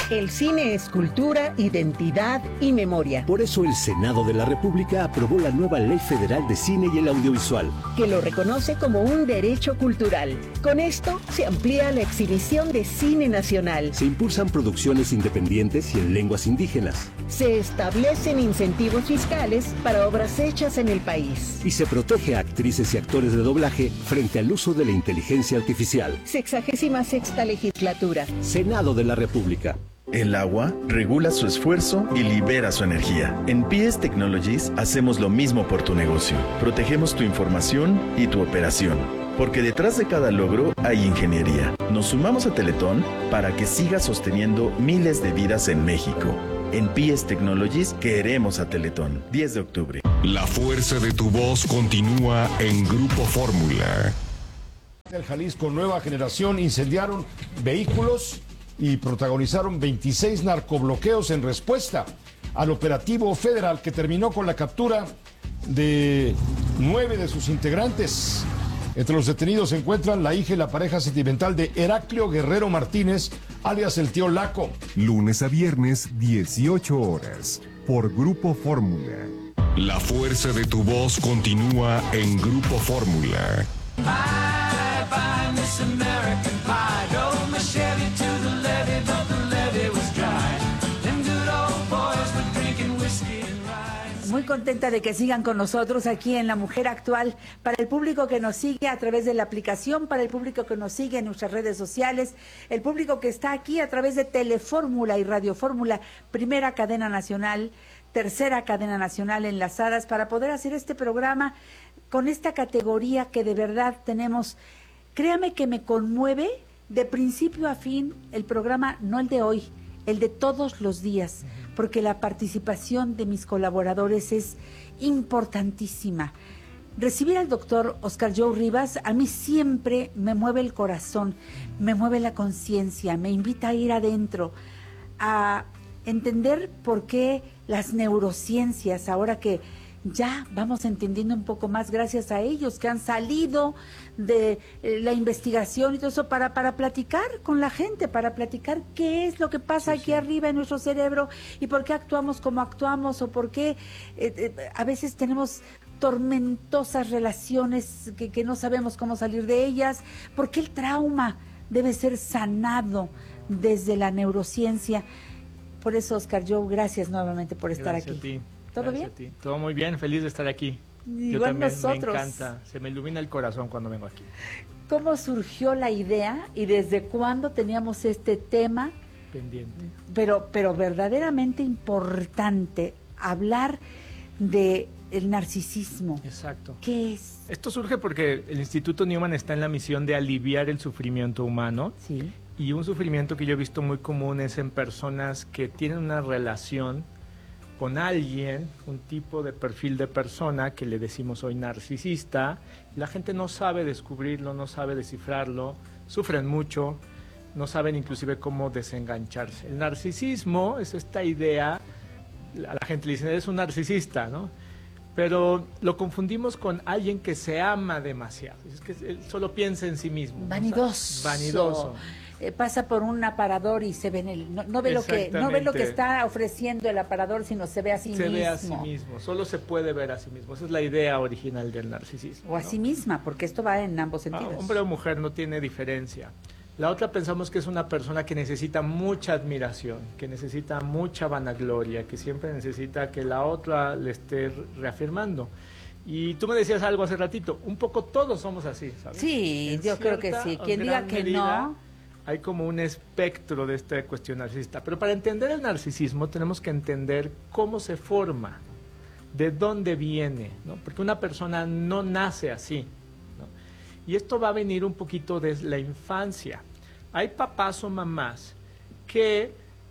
El cine es cultura, identidad y memoria. Por eso el Senado de la República aprobó la nueva Ley Federal de Cine y el Audiovisual, que lo reconoce como un derecho cultural. Con esto se amplía la exhibición de cine nacional. Se impulsan producciones independientes y en lenguas indígenas. Se establecen incentivos fiscales para obras hechas en el país. Y se protege a actrices y actores de doblaje frente al uso de la inteligencia artificial. 66ª Legislatura. Senado de la República. El agua regula su esfuerzo y libera su energía. En PS Technologies hacemos lo mismo por tu negocio. Protegemos tu información y tu operación. Porque detrás de cada logro hay ingeniería. Nos sumamos a Teletón para que siga sosteniendo miles de vidas en México. En PS Technologies queremos a Teletón. 10 de octubre. La fuerza de tu voz continúa en Grupo Fórmula. El Jalisco Nueva Generación incendiaron vehículos y protagonizaron 26 narcobloqueos en respuesta al operativo federal que terminó con la captura de 9 de sus integrantes. Entre los detenidos se encuentran la hija y la pareja sentimental de Heraclio Guerrero Martínez, alias el tío Laco. Lunes a viernes, 18 horas, por Grupo Fórmula. La fuerza de tu voz continúa en Grupo Fórmula. Muy contenta de que sigan con nosotros aquí en La Mujer Actual. Para el público que nos sigue a través de la aplicación, para el público que nos sigue en nuestras redes sociales, el público que está aquí a través de Telefórmula y Radio Fórmula, primera cadena nacional, tercera cadena nacional enlazadas para poder hacer este programa con esta categoría que de verdad tenemos. Créame que me conmueve de principio a fin el programa, no el de hoy, el de todos los días, porque la participación de mis colaboradores es importantísima. Recibir al doctor Oscar Joe Rivas a mí siempre me mueve el corazón, me mueve la conciencia, me invita a ir adentro, a entender por qué las neurociencias, ahora que ya vamos entendiendo un poco más gracias a ellos que han salido de la investigación y todo eso para platicar con la gente, para platicar qué es lo que pasa aquí arriba en nuestro cerebro y por qué actuamos como actuamos o por qué a veces tenemos tormentosas relaciones que no sabemos cómo salir de ellas, por qué el trauma debe ser sanado desde la neurociencia. Por eso, Oscar Joe, gracias nuevamente por estar aquí. Gracias a ti. ¿Todo Gracias bien? a ti. Todo muy bien, feliz de estar aquí. Yo Igual también, nosotros. me encanta, se me ilumina el corazón cuando vengo aquí. ¿Cómo surgió la idea y desde cuándo teníamos este tema? Pendiente. Pero verdaderamente importante, hablar de el narcisismo. Exacto. ¿Qué es? Esto surge porque el Instituto Newman está en la misión de aliviar el sufrimiento humano. Sí. Y un sufrimiento que yo he visto muy común es en personas que tienen una relación con alguien, un tipo de perfil de persona que le decimos hoy narcisista. La gente no sabe descubrirlo, no sabe descifrarlo, sufren mucho, no saben inclusive cómo desengancharse. El narcisismo es esta idea, a la gente le dicen, eres un narcisista, ¿no? Pero lo confundimos con alguien que se ama demasiado. Es que él solo piensa en sí mismo. Vanidoso. O sea, vanidoso. Pasa por un aparador y se ve en el, no ve lo que está ofreciendo el aparador, sino se ve a sí mismo. Se ve a sí mismo, solo se puede ver a sí mismo. Esa es la idea original del narcisismo. O a sí misma, porque esto va en ambos sentidos. Hombre o mujer no tiene diferencia. La otra pensamos que es una persona que necesita mucha admiración, que necesita mucha vanagloria, que siempre necesita que la otra le esté reafirmando. Y tú me decías algo hace ratito, un poco todos somos así, ¿sabes? Sí, yo creo que sí. Quien diga que no... Hay como un espectro de esta cuestión narcisista. Pero para entender el narcisismo tenemos que entender cómo se forma, de dónde viene, ¿no? Porque una persona no nace así, ¿no? Y esto va a venir un poquito desde la infancia. Hay papás o mamás que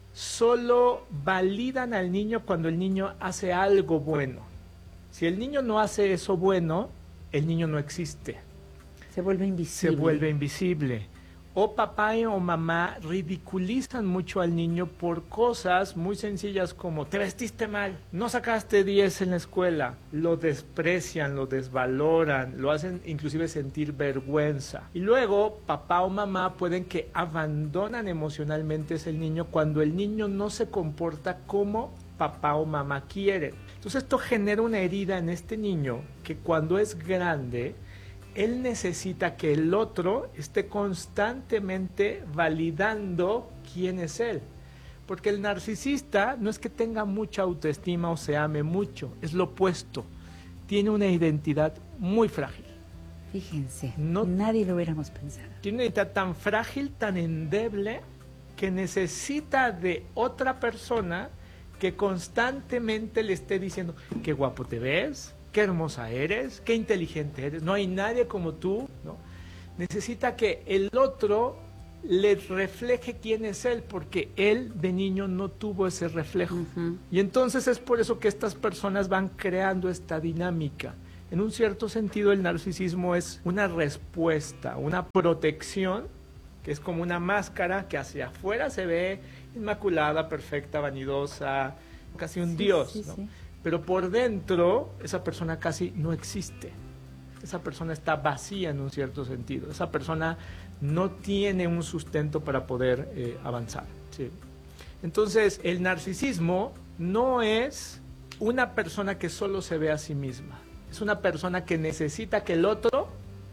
solo validan al niño cuando el niño hace algo bueno. Si el niño no hace eso bueno, el niño no existe. Se vuelve invisible. Se vuelve invisible. o papá o mamá ridiculizan mucho al niño por cosas muy sencillas como te vestiste mal, no sacaste 10 en la escuela, lo desprecian, lo desvaloran, lo hacen inclusive sentir vergüenza. Y luego papá o mamá pueden que abandonan emocionalmente a ese niño cuando el niño no se comporta como papá o mamá quieren. Entonces esto genera una herida en este niño que cuando es grande él necesita que el otro esté constantemente validando quién es él. Porque el narcisista no es que tenga mucha autoestima o se ame mucho, es lo opuesto. Tiene una identidad muy frágil. Fíjense, nadie lo hubiéramos pensado. Tiene una identidad tan frágil, tan endeble, que necesita de otra persona que constantemente le esté diciendo, qué guapo te ves, qué hermosa eres, qué inteligente eres, no hay nadie como tú, ¿no? Necesita que el otro le refleje quién es él, porque él de niño no tuvo ese reflejo. Y entonces es por eso que estas personas van creando esta dinámica. En un cierto sentido, el narcisismo es una respuesta, una protección, que es como una máscara que hacia afuera se ve inmaculada, perfecta, vanidosa, casi un dios, ¿no? Sí. Pero por dentro esa persona casi no existe. Esa persona está vacía en un cierto sentido. Esa persona no tiene un sustento para poder avanzar. ¿Sí? Entonces, el narcisismo no es una persona que solo se ve a sí misma. Es una persona que necesita que el otro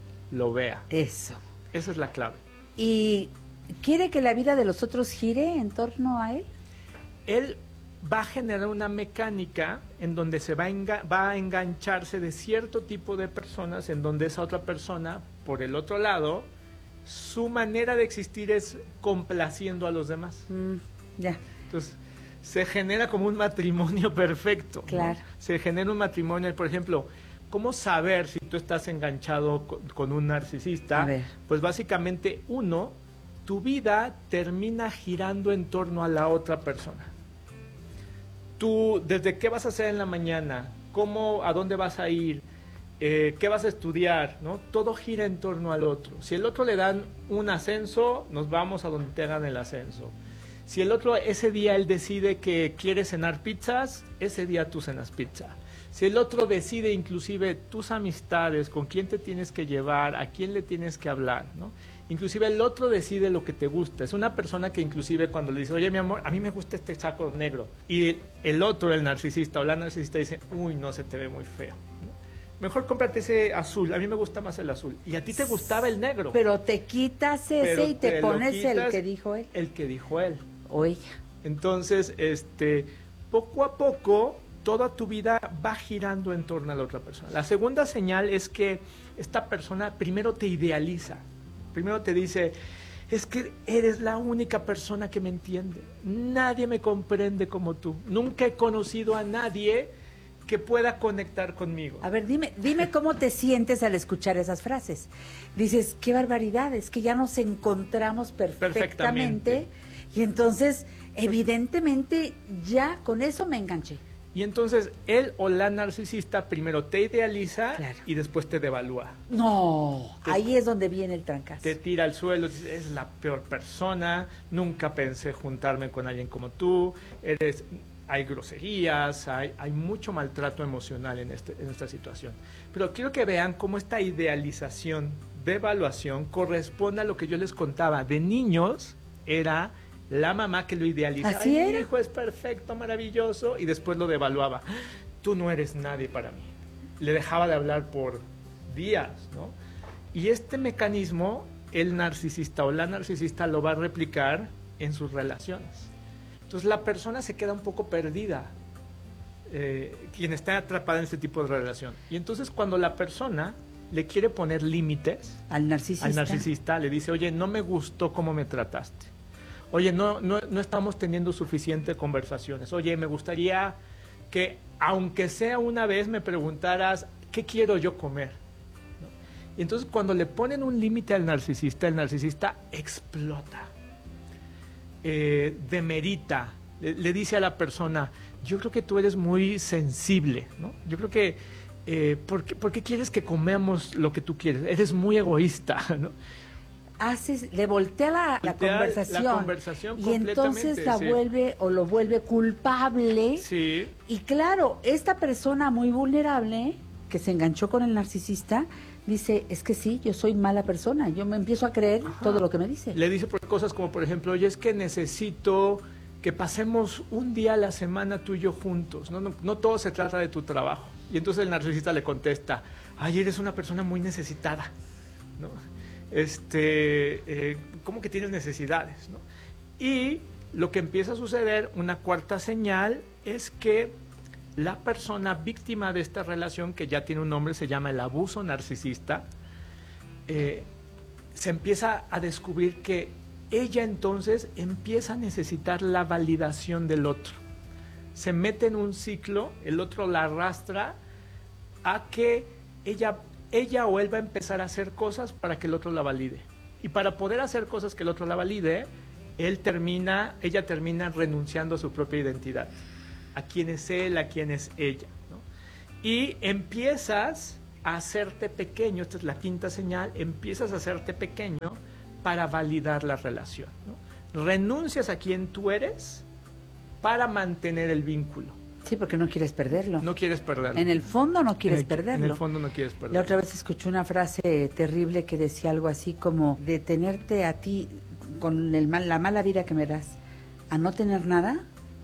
lo vea. Eso. Esa es la clave. ¿Y quiere que la vida de los otros gire en torno a él? Él va a generar una mecánica en donde se va a engancharse de cierto tipo de personas, en donde esa otra persona, por el otro lado, su manera de existir es complaciendo a los demás. Ya. Entonces, se genera como un matrimonio perfecto. Claro. ¿No? Se genera un matrimonio, por ejemplo, ¿cómo saber si tú estás enganchado con un narcisista? A ver. Pues básicamente, tu vida termina girando en torno a la otra persona. Tú, desde qué vas a hacer en la mañana, a dónde vas a ir, qué vas a estudiar, ¿no? Todo gira en torno al otro. Si el otro le dan un ascenso, nos vamos a donde te hagan el ascenso. Si el otro, ese día él decide que quiere cenar pizzas, ese día tú cenas pizza. Si el otro decide inclusive tus amistades, con quién te tienes que llevar, a quién le tienes que hablar, ¿no? Inclusive el otro decide lo que te gusta. Es una persona que inclusive cuando le dice, oye mi amor, a mí me gusta este saco negro. Y el otro, el narcisista o la narcisista dice, uy, no, se te ve muy feo, ¿no? Mejor cómprate ese azul, a mí me gusta más el azul. Y a ti te gustaba el negro. Pero te quitas ese y te pones el que dijo él. El que dijo él. Oiga. Entonces, poco a poco, toda tu vida va girando en torno a la otra persona. La segunda señal es que esta persona primero te idealiza. Primero te dice, es que eres la única persona que me entiende. Nadie me comprende como tú. Nunca he conocido a nadie que pueda conectar conmigo. A ver, dime cómo te sientes al escuchar esas frases. Dices, qué barbaridad, es que ya nos encontramos perfectamente. Y entonces, evidentemente, ya con eso me enganché. Y entonces, él o la narcisista primero te idealiza, claro, y después te devalúa. No, ahí es donde viene el trancazo. Te tira al suelo, dices, es la peor persona, nunca pensé juntarme con alguien como tú, hay groserías, hay mucho maltrato emocional en esta situación. Pero quiero que vean cómo esta idealización, devaluación, corresponde a lo que yo les contaba. De niños era la mamá que lo idealizaba. Así era. Mi hijo es perfecto, maravilloso, y después lo devaluaba. Tú no eres nadie para mí. Le dejaba de hablar por días, ¿no? Y este mecanismo, el narcisista o la narcisista lo va a replicar en sus relaciones. Entonces la persona se queda un poco perdida, quien está atrapada en este tipo de relación. Y entonces cuando la persona le quiere poner límites al narcisista, le dice, oye, no me gustó cómo me trataste. Oye, no estamos teniendo suficientes conversaciones. Oye, me gustaría que, aunque sea una vez, me preguntaras, ¿qué quiero yo comer? ¿No? Y entonces, cuando le ponen un límite al narcisista, el narcisista explota, demerita, le dice a la persona, yo creo que tú eres muy sensible, ¿no? Yo creo que, ¿por qué quieres que comamos lo que tú quieres? Eres muy egoísta, ¿no? le voltea la conversación y entonces la vuelve o lo vuelve culpable. Sí. Y claro, esta persona muy vulnerable que se enganchó con el narcisista dice, es que sí, yo soy mala persona, yo me empiezo a creer todo lo que me dice. Le dice por cosas como, por ejemplo, oye, es que necesito que pasemos un día a la semana tú y yo juntos, no todo se trata de tu trabajo. Y entonces el narcisista le contesta, ay, eres una persona muy necesitada, ¿no? ¿Cómo que tienes necesidades, ¿no? Y lo que empieza a suceder, una cuarta señal, es que la persona víctima de esta relación, que ya tiene un nombre, se llama el abuso narcisista, se empieza a descubrir que ella entonces empieza a necesitar la validación del otro. Se mete en un ciclo, el otro la arrastra a que ella o él va a empezar a hacer cosas para que el otro la valide. Y para poder hacer cosas que el otro la valide, ella termina renunciando a su propia identidad. A quién es él, a quién es ella, ¿no? Y empiezas a hacerte pequeño, esta es la quinta señal, empiezas a hacerte pequeño para validar la relación, ¿no? Renuncias a quien tú eres para mantener el vínculo. Sí, porque no quieres perderlo. No quieres perderlo. En el fondo no quieres perderlo. En el fondo no quieres perderlo. La otra vez escuché una frase terrible que decía algo así como, de tenerte a ti con la mala vida que me das, a no tener nada,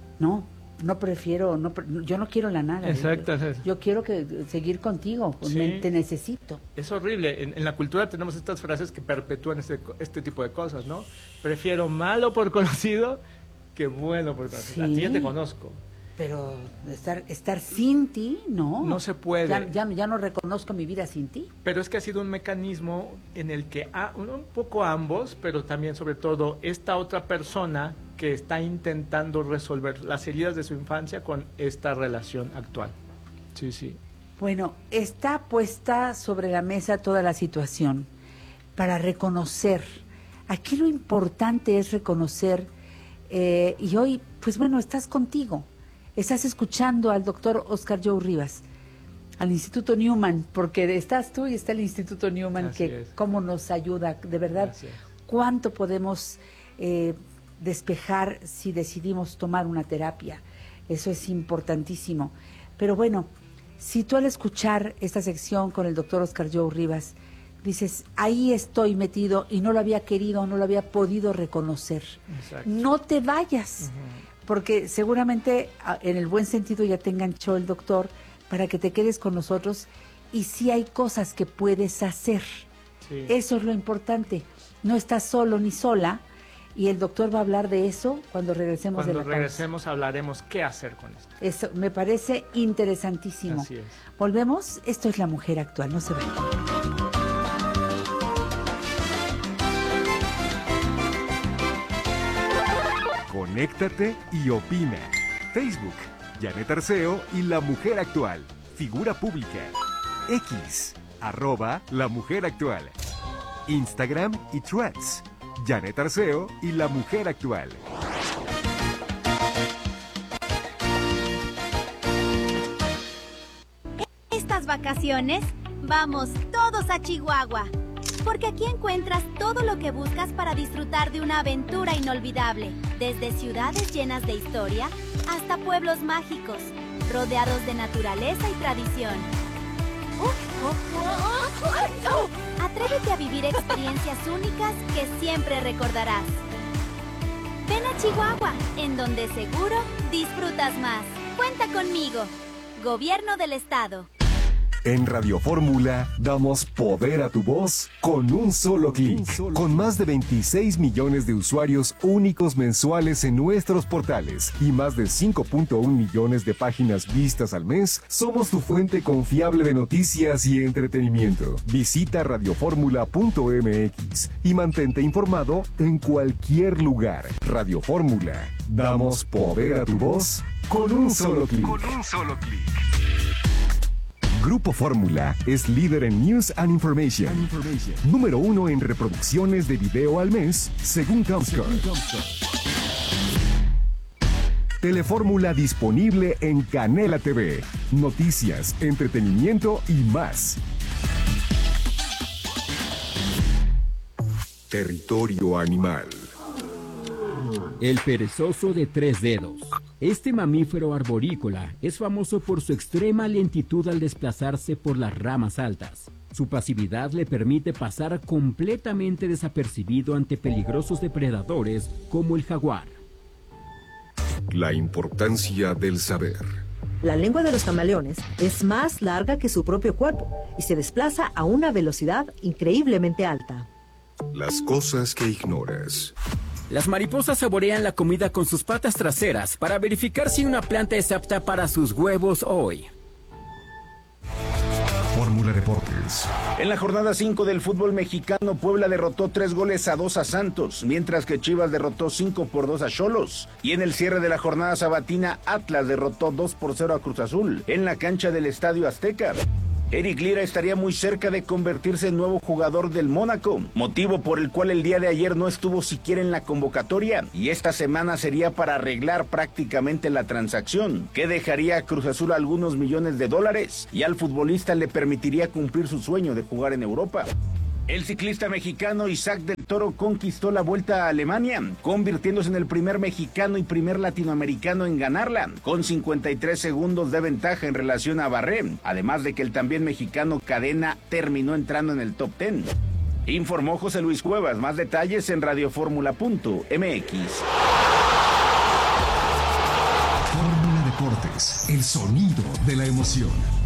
yo no quiero la nada. Exacto. Yo quiero seguir contigo, Sí. Te necesito. Es horrible. En la cultura tenemos estas frases que perpetúan este tipo de cosas, ¿no? Prefiero malo por conocido que bueno por conocido. Sí. A ti ya te conozco. Pero estar sin ti, no. No se puede. Ya no reconozco mi vida sin ti. Pero es que ha sido un mecanismo en el que un poco ambos, pero también sobre todo esta otra persona que está intentando resolver las heridas de su infancia con esta relación actual. Sí, sí. Bueno, está puesta sobre la mesa toda la situación para reconocer. Aquí lo importante es reconocer, y hoy, pues bueno, estás contigo. Estás escuchando al doctor Óscar Joe Rivas, al Instituto Newman, porque estás tú y está el Instituto Newman, Así que es. cómo nos ayuda, de verdad, Así es. cuánto podemos despejar si decidimos tomar una terapia. Eso es importantísimo. Pero bueno, si tú al escuchar esta sección con el doctor Óscar Joe Rivas, dices, ahí estoy metido y no lo había querido, no lo había podido reconocer. Exacto. No te vayas, porque seguramente en el buen sentido ya te enganchó el doctor para que te quedes con nosotros y sí hay cosas que puedes hacer. Sí. Eso es lo importante. No estás solo ni sola y el doctor va a hablar de eso cuando regresemos de la Cuando regresemos hablaremos qué hacer con esto. Eso me parece interesantísimo. Así es. Volvemos. Esto es La Mujer Actual. No se vayan. Conéctate y opina. Facebook, Janet Arceo y La Mujer Actual. Figura pública. X, @La Mujer Actual. Instagram y Threads, Janet Arceo y La Mujer Actual. Estas vacaciones, vamos todos a Chihuahua, porque aquí encuentras todo lo que buscas para disfrutar de una aventura inolvidable, desde ciudades llenas de historia hasta pueblos mágicos, rodeados de naturaleza y tradición. Atrévete a vivir experiencias únicas que siempre recordarás. Ven a Chihuahua, en donde seguro disfrutas más. Cuenta conmigo. Gobierno del Estado. En Radio Fórmula damos poder a tu voz con un solo clic. Con más de 26 millones de usuarios únicos mensuales en nuestros portales y más de 5.1 millones de páginas vistas al mes, somos tu fuente confiable de noticias y entretenimiento. Visita radioformula.mx y mantente informado en cualquier lugar. Radio Fórmula. Damos poder a tu voz con un solo clic. Grupo Fórmula es líder en News and Information. Número 1 en reproducciones de video al mes, según Comscore. Telefórmula disponible en Canela TV. Noticias, entretenimiento y más. Territorio animal. El perezoso de 3 dedos. Este mamífero arborícola es famoso por su extrema lentitud al desplazarse por las ramas altas. Su pasividad le permite pasar completamente desapercibido ante peligrosos depredadores como el jaguar. La importancia del saber. La lengua de los camaleones es más larga que su propio cuerpo y se desplaza a una velocidad increíblemente alta. Las cosas que ignoras. Las mariposas saborean la comida con sus patas traseras para verificar si una planta es apta para sus huevos hoy. Fórmula Deportes. En la jornada 5 del fútbol mexicano, Puebla derrotó 3-2 a Santos, mientras que Chivas derrotó 5-2 a Xolos. Y en el cierre de la jornada sabatina, Atlas derrotó 2-0 a Cruz Azul, en la cancha del Estadio Azteca. Eric Lira estaría muy cerca de convertirse en nuevo jugador del Mónaco, motivo por el cual el día de ayer no estuvo siquiera en la convocatoria, y esta semana sería para arreglar prácticamente la transacción, que dejaría a Cruz Azul algunos millones de dólares, y al futbolista le permitiría cumplir su sueño de jugar en Europa. El ciclista mexicano Isaac del Toro conquistó la Vuelta a Alemania, convirtiéndose en el primer mexicano y primer latinoamericano en ganarla, con 53 segundos de ventaja en relación a Barré, además de que el también mexicano Cadena terminó entrando en el top 10. Informó José Luis Cuevas, más detalles en radioformula.mx. Fórmula Deportes, el sonido de la emoción.